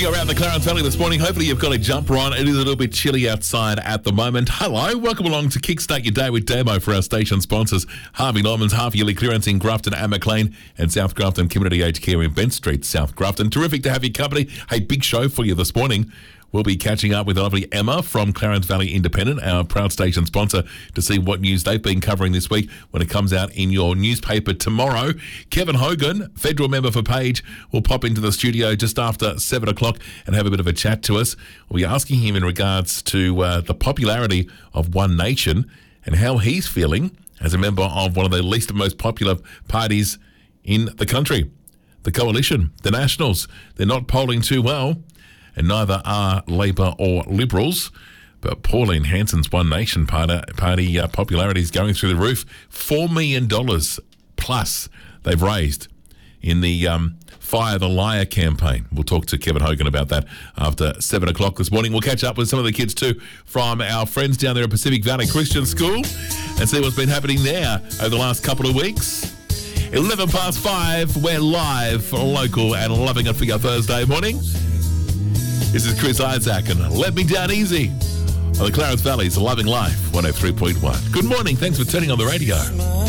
Around the Clarence Valley this morning. Hopefully you've got a jumper on. It is a little bit chilly outside at the moment. Hello, welcome along to Kickstart Your Day with Demo for our station sponsors. Harvey Norman's half-yearly clearance in Grafton and Maclean, and South Grafton Community Aged Care in Bent Street, South Grafton. Terrific to have your company. Hey, big show for you this morning. We'll be catching up with the lovely Emma from Clarence Valley Independent, our proud station sponsor, to see what news they've been covering this week when it comes out in your newspaper tomorrow. Kevin Hogan, federal member for Page, will pop into the studio just after 7 o'clock and have a bit of a chat to us. We'll be asking him in regards to the popularity of One Nation and how he's feeling as a member of one of the least and most popular parties in the country. The Coalition, the Nationals, they're not polling too well, and neither are Labor or Liberals. But Pauline Hanson's One Nation party popularity is going through the roof. $4 million plus they've raised in the Fire the Liar campaign. We'll talk to Kevin Hogan about that after 7 o'clock this morning. We'll catch up with some of the kids too from our friends down there at Pacific Valley Christian School and see what's been happening there over the last couple of weeks. 11 past 5, we're live, local and loving it for your Thursday morning. This is Chris Isaac and Let Me Down Easy on the Clarence Valley's Loving Life 103.1. Good morning. Thanks for turning on the radio.